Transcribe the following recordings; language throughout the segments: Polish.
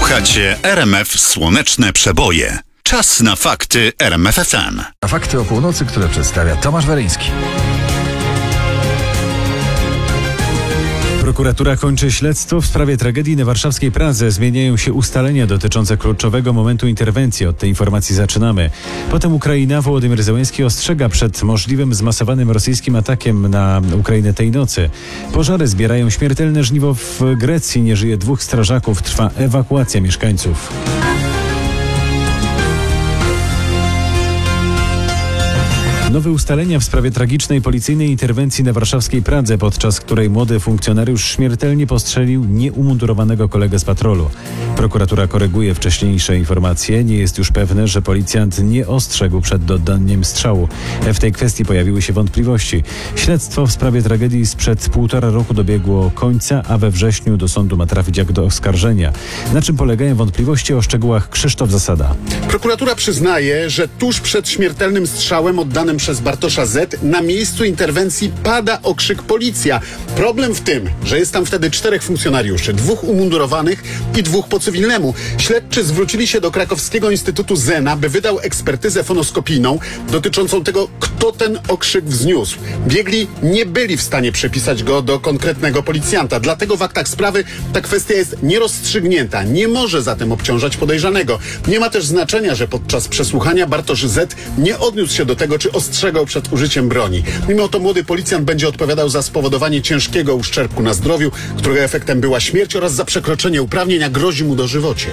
Słuchacie RMF Słoneczne Przeboje. Czas na fakty RMF FM. A fakty o północy, które przedstawia Tomasz Weryński. Prokuratura kończy śledztwo w sprawie tragedii na warszawskiej Pradze. Zmieniają się ustalenia dotyczące kluczowego momentu interwencji. Od tej informacji zaczynamy. Potem Ukraina. Wołodymyr Zełenski ostrzega przed możliwym zmasowanym rosyjskim atakiem na Ukrainę tej nocy. Pożary zbierają śmiertelne żniwo w Grecji. Nie żyje 2 strażaków. Trwa ewakuacja mieszkańców. Nowe ustalenia w sprawie tragicznej policyjnej interwencji na warszawskiej Pradze, podczas której młody funkcjonariusz śmiertelnie postrzelił nieumundurowanego kolegę z patrolu. Prokuratura koryguje wcześniejsze informacje. Nie jest już pewne, że policjant nie ostrzegł przed dodaniem strzału. W tej kwestii pojawiły się wątpliwości. Śledztwo w sprawie tragedii sprzed 1,5 roku dobiegło końca, a we wrześniu do sądu ma trafić akt do oskarżenia. Na czym polegają wątpliwości? O szczegółach Krzysztof Zasada. Prokuratura przyznaje, że tuż przed śmiertelnym strzałem oddanym przez Bartosza Z na miejscu interwencji pada okrzyk policja. Problem w tym, że jest tam wtedy 4 funkcjonariuszy, 2 umundurowanych i 2 po cywilnemu. Śledczy zwrócili się do Krakowskiego Instytutu Zena, by wydał ekspertyzę fonoskopijną dotyczącą tego, kto ten okrzyk wzniósł. Biegli nie byli w stanie przypisać go do konkretnego policjanta, dlatego w aktach sprawy ta kwestia jest nierozstrzygnięta. Nie może zatem obciążać podejrzanego. Nie ma też znaczenia, że podczas przesłuchania Bartosz Z nie odniósł się do tego, czy ostrzegał przed użyciem broni. Mimo to młody policjant będzie odpowiadał za spowodowanie ciężkiego uszczerbku na zdrowiu, którego efektem była śmierć, oraz za przekroczenie uprawnień, a grozi mu dożywocie.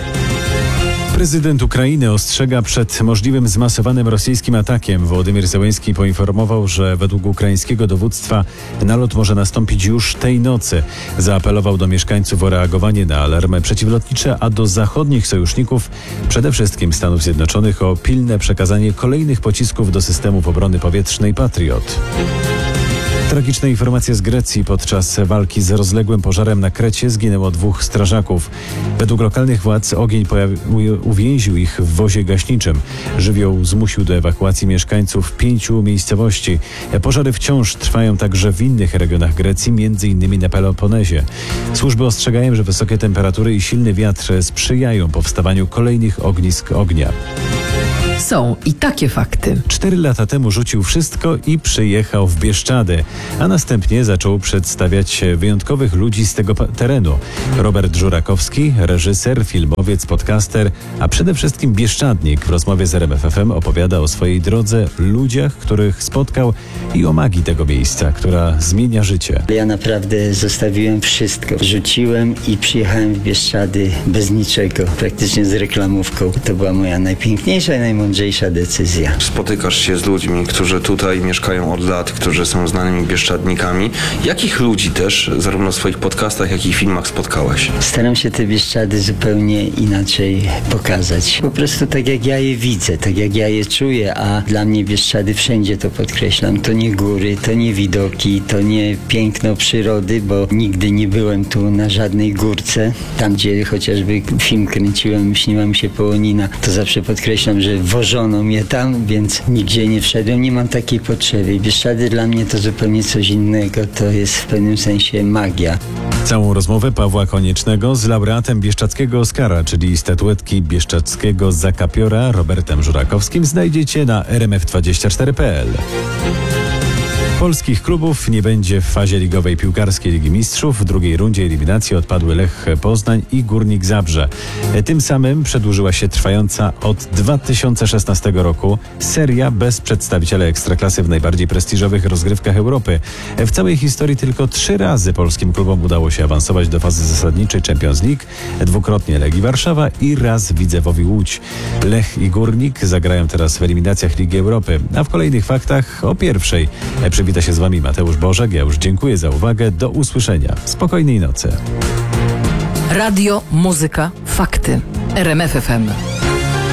Prezydent Ukrainy ostrzega przed możliwym zmasowanym rosyjskim atakiem. Wołodymyr Zełenski poinformował, że według ukraińskiego dowództwa nalot może nastąpić już tej nocy. Zaapelował do mieszkańców o reagowanie na alarmy przeciwlotnicze, a do zachodnich sojuszników, przede wszystkim Stanów Zjednoczonych, o pilne przekazanie kolejnych pocisków do systemów obrony powietrznej Patriot. Tragiczne informacje z Grecji. Podczas walki z rozległym pożarem na Krecie zginęło 2 strażaków. Według lokalnych władz ogień uwięził ich w wozie gaśniczym. Żywioł zmusił do ewakuacji mieszkańców 5 miejscowości. Pożary wciąż trwają także w innych regionach Grecji, m.in. na Peloponezie. Służby ostrzegają, że wysokie temperatury i silny wiatr sprzyjają powstawaniu kolejnych ognisk ognia. Są i takie fakty. 4 lata temu rzucił wszystko i przyjechał w Bieszczady, a następnie zaczął przedstawiać wyjątkowych ludzi z tego terenu. Robert Żurakowski, reżyser, filmowiec, podcaster, a przede wszystkim bieszczadnik, w rozmowie z RMF FM opowiada o swojej drodze, ludziach, których spotkał i o magii tego miejsca, która zmienia życie. Ja naprawdę zostawiłem wszystko. Rzuciłem i przyjechałem w Bieszczady bez niczego, praktycznie z reklamówką. To była moja najpiękniejsza i najmądrzejsza decyzja. Spotykasz się z ludźmi, którzy tutaj mieszkają od lat, którzy są znanymi bieszczadnikami. Jakich ludzi też, zarówno w swoich podcastach, jak i filmach spotkałeś? Staram się te Bieszczady zupełnie inaczej pokazać. Po prostu tak jak ja je widzę, tak jak ja je czuję, a dla mnie Bieszczady, wszędzie to podkreślam, to nie góry, to nie widoki, to nie piękno przyrody, bo nigdy nie byłem tu na żadnej górce. Tam, gdzie chociażby film kręciłem, śniła mi się Połonina, to zawsze podkreślam, że wożono mnie tam, więc nigdzie nie wszedłem, nie mam takiej potrzeby. Bieszczady dla mnie to zupełnie coś innego, to jest w pewnym sensie magia. Całą rozmowę Pawła Koniecznego z laureatem bieszczadzkiego Oscara, czyli statuetki bieszczadzkiego Zakapiora, Robertem Żurakowskim, znajdziecie na rmf24.pl. Polskich klubów nie będzie w fazie ligowej piłkarskiej Ligi Mistrzów. W drugiej rundzie eliminacji odpadły Lech Poznań i Górnik Zabrze. Tym samym przedłużyła się trwająca od 2016 roku seria bez przedstawiciela Ekstraklasy w najbardziej prestiżowych rozgrywkach Europy. W całej historii tylko 3 razy polskim klubom udało się awansować do fazy zasadniczej Champions League. 2-krotnie Legii Warszawa i raz Widzewowi Łódź. Lech i Górnik zagrają teraz w eliminacjach Ligi Europy. A w kolejnych faktach o pierwszej przywita się z Wami Mateusz Bożek. Ja już dziękuję za uwagę. Do usłyszenia. Spokojnej nocy. Radio, muzyka, fakty. RMF FM.